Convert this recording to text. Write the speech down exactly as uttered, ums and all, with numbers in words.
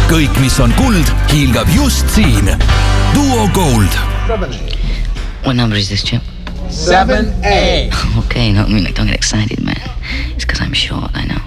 kõik, mis on kuld, hiilgab just siin. Duo Gold. What number is this, Chip? seven A. Okay, no, I mean, like, don't get excited, man. It's because I'm short, I know.